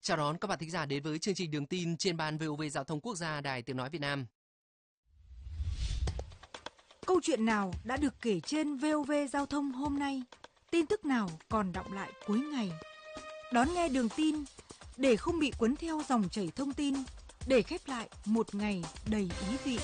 Chào đón các bạn thính giả đến với chương trình Đường tin trên ban VOV Giao thông Quốc gia Đài Tiếng nói Việt Nam. Câu chuyện nào đã được kể trên VOV Giao thông hôm nay? Tin tức nào còn đọng lại cuối ngày? Đón nghe Đường tin để không bị cuốn theo dòng chảy thông tin, để khép lại một ngày đầy ý vị.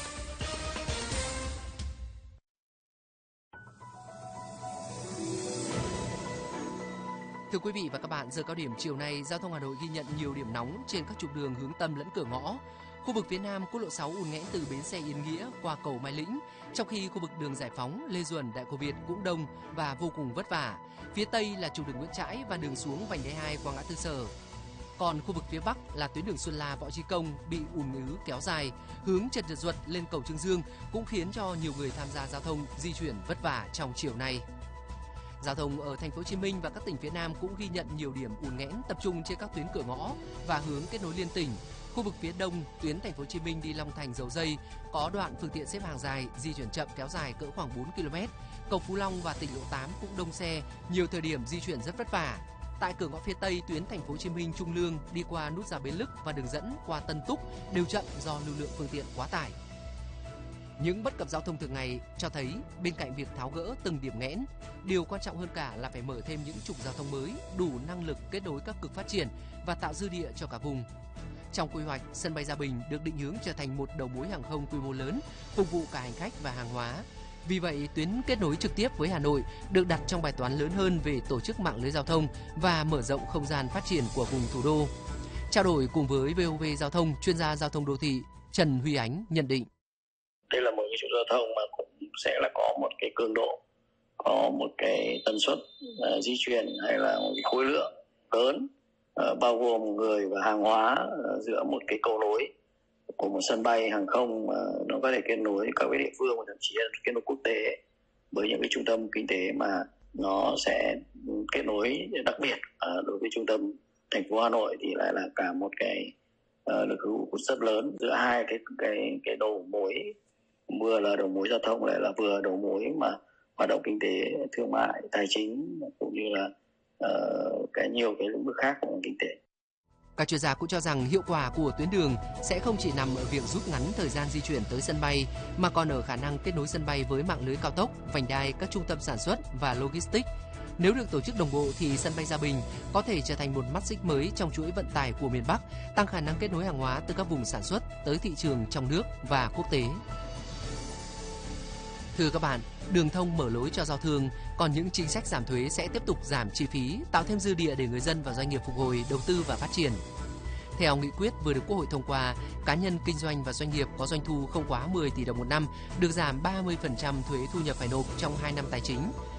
Thưa quý vị và các bạn, giờ cao điểm chiều nay, Giao thông Hà Nội ghi nhận nhiều điểm nóng trên các trục đường hướng tâm lẫn cửa ngõ. Khu vực phía Nam, quốc lộ 6 ùn nghẽn từ bến xe Yên Nghĩa qua cầu Mai Lĩnh, trong khi khu vực đường Giải Phóng, Lê Duẩn, Đại Cổ Việt cũng đông và vô cùng vất vả. Phía Tây là trục đường Nguyễn Trãi và đường xuống vành đai 2 qua ngã tư Sở. Còn khu vực phía Bắc là tuyến đường Xuân La, Võ Chí Công bị ùn ứ kéo dài, hướng Trần Nhật Duật lên cầu Trương Dương cũng khiến cho nhiều người tham gia giao thông di chuyển vất vả trong chiều nay. Giao thông ở thành phố Hồ Chí Minh và các tỉnh phía Nam cũng ghi nhận nhiều điểm ùn nghẽn tập trung trên các tuyến cửa ngõ và hướng kết nối liên tỉnh. Khu vực phía Đông, tuyến thành phố Hồ Chí Minh đi Long Thành, Dầu Giây có đoạn phương tiện xếp hàng dài, di chuyển chậm kéo dài cỡ khoảng 4 km. Cầu Phú Long và tỉnh lộ 8 cũng đông xe, nhiều thời điểm di chuyển rất vất vả. Tại cửa ngõ phía Tây, tuyến thành phố Hồ Chí Minh Trung Lương đi qua nút giao Bến Lức và đường dẫn qua Tân Túc đều chậm do lưu lượng phương tiện quá tải. Những bất cập giao thông thường ngày cho thấy bên cạnh việc tháo gỡ từng điểm nghẽn, điều quan trọng hơn cả là phải mở thêm những trục giao thông mới đủ năng lực kết nối các cực phát triển và tạo dư địa cho cả vùng. Trong quy hoạch, sân bay Gia Bình được định hướng trở thành một đầu mối hàng không quy mô lớn, phục vụ cả hành khách và hàng hóa. Vì vậy, tuyến kết nối trực tiếp với Hà Nội được đặt trong bài toán lớn hơn về tổ chức mạng lưới giao thông và mở rộng không gian phát triển của vùng thủ đô. Trao đổi cùng với VOV Giao thông, chuyên gia giao thông đô thị Trần Huy Ánh nhận định. Đây là một cái trục giao thông mà cũng sẽ là có một cái cường độ, có một cái tần suất di chuyển hay là một cái khối lượng lớn, bao gồm người và hàng hóa giữa một cái cầu nối của một sân bay hàng không mà nó có thể kết nối các cái địa phương và thậm chí là kết nối quốc tế với những cái trung tâm kinh tế mà nó sẽ kết nối đặc biệt đối với trung tâm thành phố Hà Nội thì lại là cả một cái lực hữu rất lớn giữa hai cái đầu mối, vừa là đầu mối giao thông lại là vừa đầu mối mà hoạt động kinh tế, thương mại, tài chính cũng như là nhiều cái lĩnh vực khác của kinh tế. Các chuyên gia cũng cho rằng hiệu quả của tuyến đường sẽ không chỉ nằm ở việc rút ngắn thời gian di chuyển tới sân bay mà còn ở khả năng kết nối sân bay với mạng lưới cao tốc, vành đai, các trung tâm sản xuất và logistics. Nếu được tổ chức đồng bộ thì sân bay Gia Bình có thể trở thành một mắt xích mới trong chuỗi vận tải của miền Bắc, tăng khả năng kết nối hàng hóa từ các vùng sản xuất tới thị trường trong nước và quốc tế. Thưa các bạn, đường thông mở lối cho giao thương, còn những chính sách giảm thuế sẽ tiếp tục giảm chi phí, tạo thêm dư địa để người dân và doanh nghiệp phục hồi, đầu tư và phát triển. Theo nghị quyết vừa được Quốc hội thông qua, cá nhân kinh doanh và doanh nghiệp có doanh thu không quá 10 tỷ đồng một năm được giảm 30% thuế thu nhập phải nộp trong 2 năm tài chính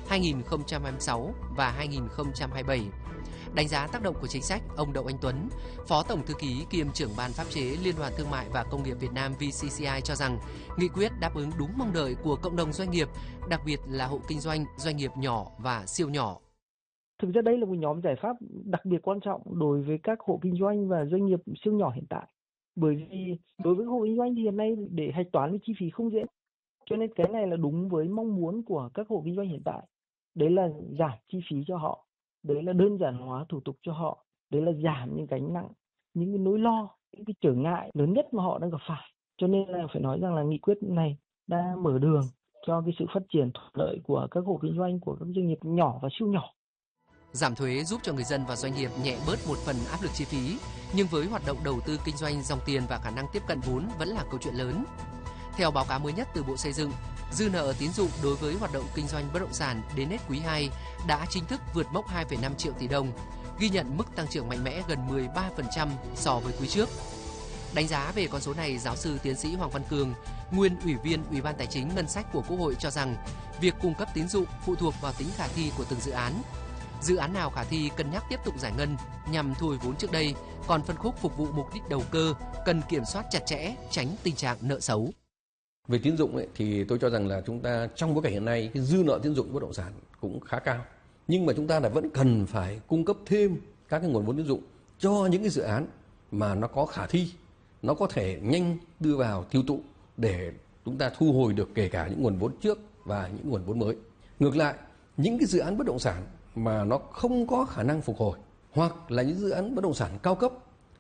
2026 và 2027. Đánh giá tác động của chính sách, ông Đậu Anh Tuấn, Phó Tổng Thư ký kiêm trưởng Ban Pháp chế Liên đoàn Thương mại và Công nghiệp Việt Nam VCCI cho rằng nghị quyết đáp ứng đúng mong đợi của cộng đồng doanh nghiệp, đặc biệt là hộ kinh doanh, doanh nghiệp nhỏ và siêu nhỏ. Thực ra đây là một nhóm giải pháp đặc biệt quan trọng đối với các hộ kinh doanh và doanh nghiệp siêu nhỏ hiện tại. Bởi vì đối với hộ kinh doanh thì hiện nay để hạch toán với chi phí không dễ. Cho nên cái này là đúng với mong muốn của các hộ kinh doanh hiện tại. Đấy là giảm chi phí cho họ. Đấy là đơn giản hóa thủ tục cho họ. Đấy là giảm những gánh nặng, những cái nỗi lo, những cái trở ngại lớn nhất mà họ đang gặp phải. Cho nên là phải nói rằng là nghị quyết này đã mở đường cho cái sự phát triển thuận lợi của các hộ kinh doanh, của các doanh nghiệp nhỏ và siêu nhỏ. Giảm thuế giúp cho người dân và doanh nghiệp nhẹ bớt một phần áp lực chi phí, nhưng với hoạt động đầu tư kinh doanh, dòng tiền và khả năng tiếp cận vốn vẫn là câu chuyện lớn. Theo báo cáo mới nhất từ Bộ Xây dựng, dư nợ tín dụng đối với hoạt động kinh doanh bất động sản đến hết quý 2 đã chính thức vượt mốc 2,5 triệu tỷ đồng, ghi nhận mức tăng trưởng mạnh mẽ gần 13% so với quý trước. Đánh giá về con số này, giáo sư tiến sĩ Hoàng Văn Cường, nguyên Ủy viên Ủy ban Tài chính Ngân sách của Quốc hội cho rằng việc cung cấp tín dụng phụ thuộc vào tính khả thi của từng dự án. Dự án nào khả thi cân nhắc tiếp tục giải ngân nhằm thu hồi vốn trước đây, còn phân khúc phục vụ mục đích đầu cơ cần kiểm soát chặt chẽ, tránh tình trạng nợ xấu. Về tín dụng thì tôi cho rằng là chúng ta trong bối cảnh hiện nay cái dư nợ tín dụng bất động sản cũng khá cao, nhưng mà chúng ta vẫn cần phải cung cấp thêm các cái nguồn vốn tín dụng cho những cái dự án mà nó có khả thi, nó có thể nhanh đưa vào tiêu thụ để chúng ta thu hồi được kể cả những nguồn vốn trước và những nguồn vốn mới. Ngược lại, những cái dự án bất động sản mà nó không có khả năng phục hồi hoặc là những dự án bất động sản cao cấp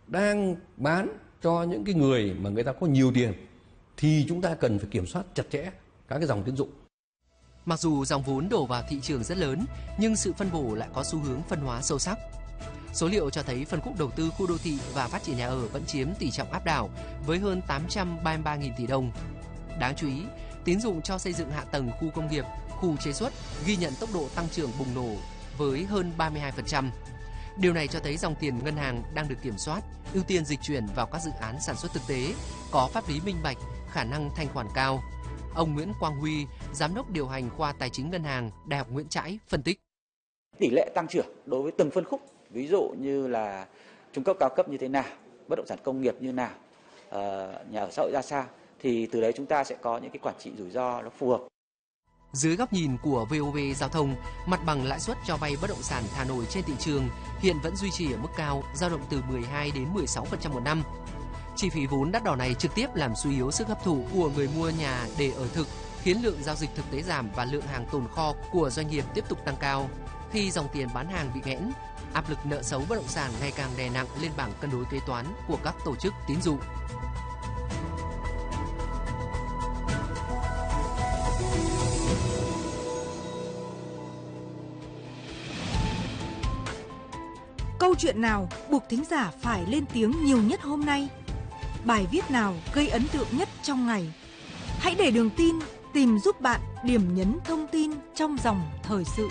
đang bán cho những cái người mà người ta có nhiều tiền thì chúng ta cần phải kiểm soát chặt chẽ các cái dòng tín dụng. Mặc dù dòng vốn đổ vào thị trường rất lớn, nhưng sự phân bổ lại có xu hướng phân hóa sâu sắc. Số liệu cho thấy phân khúc đầu tư khu đô thị và phát triển nhà ở vẫn chiếm tỷ trọng áp đảo với hơn 833.000 tỷ đồng. Đáng chú ý, tín dụng cho xây dựng hạ tầng khu công nghiệp, khu chế xuất ghi nhận tốc độ tăng trưởng bùng nổ với hơn 32%. Điều này cho thấy dòng tiền ngân hàng đang được kiểm soát, ưu tiên dịch chuyển vào các dự án sản xuất thực tế, có pháp lý minh bạch, khả năng thanh khoản cao. Ông Nguyễn Quang Huy, Giám đốc điều hành khoa Tài chính Ngân hàng, Đại học Nguyễn Trãi phân tích. Tỷ lệ tăng trưởng đối với từng phân khúc, ví dụ như là trung cấp cao cấp như thế nào, bất động sản công nghiệp như nào, nhà ở xã hội ra sao, thì từ đấy chúng ta sẽ có những cái quản trị rủi ro nó phù hợp. Dưới góc nhìn của VOV Giao thông, mặt bằng lãi suất cho vay bất động sản thả nổi trên thị trường hiện vẫn duy trì ở mức cao, dao động từ 12 đến 16% một năm. Chi phí vốn đắt đỏ này trực tiếp làm suy yếu sức hấp thụ của người mua nhà để ở thực, khiến lượng giao dịch thực tế giảm và lượng hàng tồn kho của doanh nghiệp tiếp tục tăng cao. Khi dòng tiền bán hàng bị nghẽn, áp lực nợ xấu bất động sản ngày càng đè nặng lên bảng cân đối kế toán của các tổ chức tín dụng. Câu chuyện nào buộc thính giả phải lên tiếng nhiều nhất hôm nay? Bài viết nào gây ấn tượng nhất trong ngày? Hãy để Đường Tin tìm giúp bạn điểm nhấn thông tin trong dòng thời sự.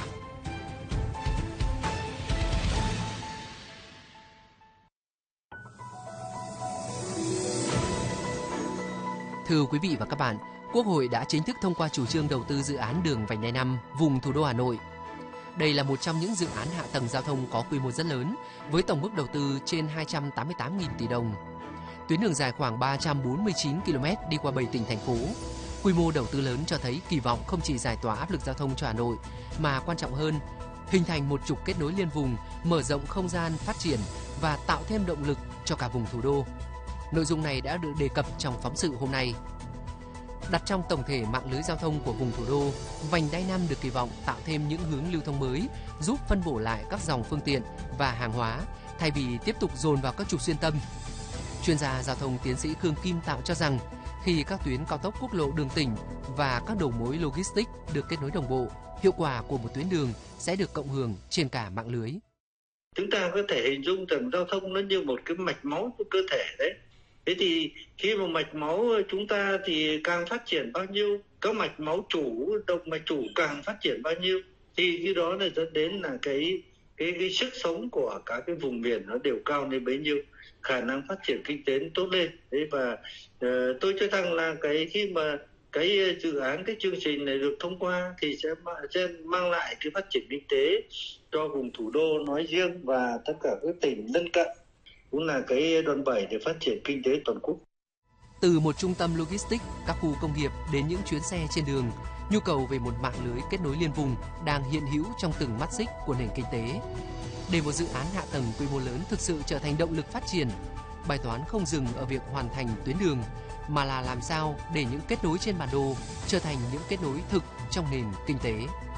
Thưa quý vị và các bạn, Quốc hội đã chính thức thông qua chủ trương đầu tư dự án đường vành đai 5 vùng thủ đô Hà Nội. Đây là một trong những dự án hạ tầng giao thông có quy mô rất lớn, với tổng mức đầu tư trên 288.000 tỷ đồng. Tuyến đường dài khoảng 349 km đi qua 7 tỉnh, thành phố. Quy mô đầu tư lớn cho thấy kỳ vọng không chỉ giải tỏa áp lực giao thông cho Hà Nội, mà quan trọng hơn, hình thành một trục kết nối liên vùng, mở rộng không gian phát triển và tạo thêm động lực cho cả vùng thủ đô. Nội dung này đã được đề cập trong phóng sự hôm nay. Đặt trong tổng thể mạng lưới giao thông của vùng thủ đô, vành đai 5 được kỳ vọng tạo thêm những hướng lưu thông mới, giúp phân bổ lại các dòng phương tiện và hàng hóa, thay vì tiếp tục dồn vào các trục xuyên tâm. Chuyên gia giao thông tiến sĩ Khương Kim Tạo cho rằng, khi các tuyến cao tốc, quốc lộ, đường tỉnh và các đầu mối logistics được kết nối đồng bộ, hiệu quả của một tuyến đường sẽ được cộng hưởng trên cả mạng lưới. Chúng ta có thể hình dung rằng giao thông nó như một cái mạch máu của cơ thể đấy. Thế thì khi mà mạch máu chúng ta thì càng phát triển bao nhiêu, các mạch máu chủ, động mạch chủ càng phát triển bao nhiêu, thì cái đó là dẫn đến là cái sức sống của các cái vùng miền nó đều cao lên bấy nhiêu, khả năng phát triển kinh tế tốt lên. Thế và tôi cho rằng là khi mà cái dự án, cái chương trình này được thông qua thì sẽ mang lại cái phát triển kinh tế cho vùng thủ đô nói riêng và tất cả các tỉnh lân cận, cũng là cái đòn bẩy để phát triển kinh tế toàn quốc. Từ một trung tâm logistics, các khu công nghiệp đến những chuyến xe trên đường, nhu cầu về một mạng lưới kết nối liên vùng đang hiện hữu trong từng mắt xích của nền kinh tế. Để một dự án hạ tầng quy mô lớn thực sự trở thành động lực phát triển, bài toán không dừng ở việc hoàn thành tuyến đường, mà là làm sao để những kết nối trên bản đồ trở thành những kết nối thực trong nền kinh tế.